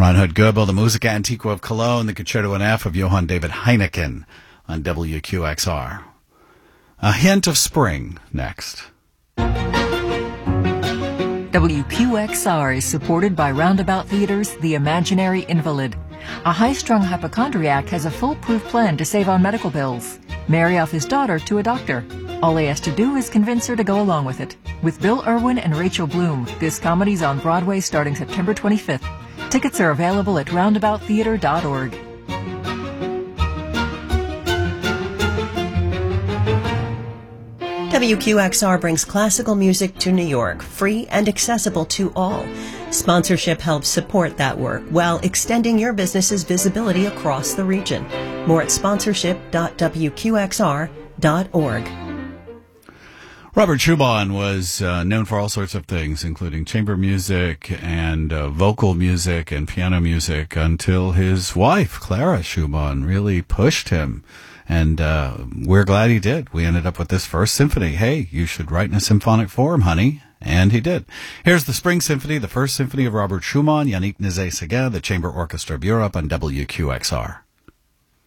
Reinhard Goebel, the Musica Antiqua of Cologne, the Concerto in F of Johann David Heineken on WQXR. A hint of spring next. WQXR is supported by Roundabout Theater's The Imaginary Invalid. A high-strung hypochondriac has a foolproof plan to save on medical bills. Marry off his daughter to a doctor. All he has to do is convince her to go along with it. With Bill Irwin and Rachel Bloom, this comedy's on Broadway starting September 25th. Tickets are available at roundabouttheater.org. WQXR brings classical music to New York, free and accessible to all. Sponsorship helps support that work while extending your business's visibility across the region. More at sponsorship.wqxr.org. Robert Schumann was known for all sorts of things, including chamber music and vocal music and piano music, until his wife, Clara Schumann, really pushed him. And we're glad he did. We ended up with this first symphony. Hey, you should write in a symphonic form, honey. And he did. Here's the Spring Symphony, the first symphony of Robert Schumann, Yannick Nézet-Séguin, the Chamber Orchestra of Europe on WQXR.